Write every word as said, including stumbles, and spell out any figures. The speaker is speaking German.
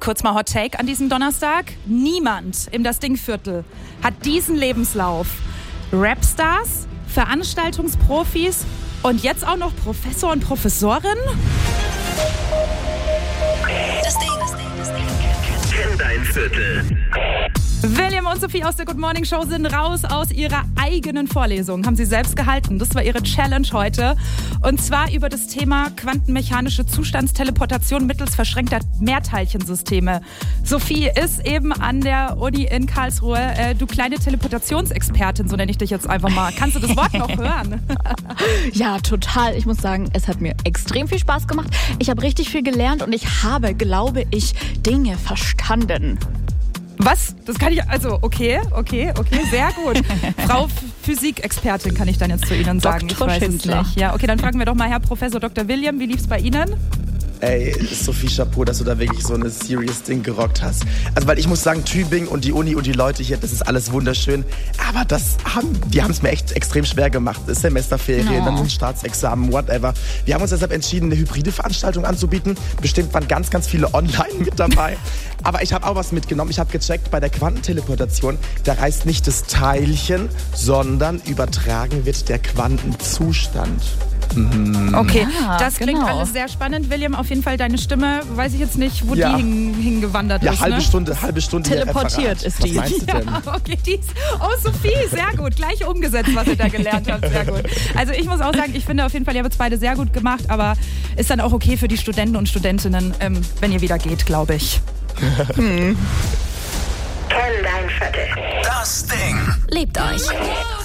Kurz mal Hot Take an diesem Donnerstag. Niemand im Das Ding-Viertel hat diesen Lebenslauf. Rapstars, Veranstaltungsprofis und jetzt auch noch Professor und Professorin? Das Ding. Kenn dein Viertel. William und Sophie aus der Good Morning Show sind raus aus ihrer eigenen Vorlesung. Haben sie selbst gehalten. Das war ihre Challenge heute. Und zwar über das Thema quantenmechanische Zustandsteleportation mittels verschränkter Mehrteilchensysteme. Sophie ist eben an der Uni in Karlsruhe. Äh, du kleine Teleportationsexpertin, so nenne ich dich jetzt einfach mal. Kannst du das Wort noch hören? Ja, total. Ich muss sagen, es hat mir extrem viel Spaß gemacht. Ich habe richtig viel gelernt und ich habe, glaube ich, Dinge verstanden. Was? Das kann ich, also okay, okay, okay, sehr gut. Frau Physikexpertin kann ich dann jetzt zu Ihnen sagen. Doktor Ich weiß Schindler. es nicht. Ja, okay, dann fragen wir doch mal Herr Professor Doktor William, wie lief's bei Ihnen? Ey, Sophie, Chapeau, dass du da wirklich so eine serious Ding gerockt hast. Also, weil ich muss sagen, Tübingen und die Uni und die Leute hier, das ist alles wunderschön. Aber das haben, die haben es mir echt extrem schwer gemacht. Das Semesterferien, Oh. dann ein Staatsexamen, whatever. Wir haben uns deshalb entschieden, eine hybride Veranstaltung anzubieten. Bestimmt waren ganz, ganz viele online mit dabei. Aber ich habe auch was mitgenommen. Ich habe gecheckt, bei der Quantenteleportation, da reist nicht das Teilchen, sondern übertragen wird der Quantenzustand. Okay, Ja, das klingt genau. alles sehr spannend. William, auf jeden Fall deine Stimme, weiß ich jetzt nicht, wo Ja. die hin, hingewandert Ja, ist. halbe ne? Stunde, halbe Stunde hier Teleportiert Referat. ist Was die. meinst du denn? Ja, okay, dies. Oh, Sophie, sehr gut. Gleich umgesetzt, was ihr da gelernt habt. Sehr gut. Also ich muss auch sagen, ich finde auf jeden Fall, ihr habt es beide sehr gut gemacht, aber ist dann auch okay für die Studenten und Studentinnen, ähm, wenn ihr wieder geht, glaube ich. Kenn dein Viertel. Das Ding. Liebt euch.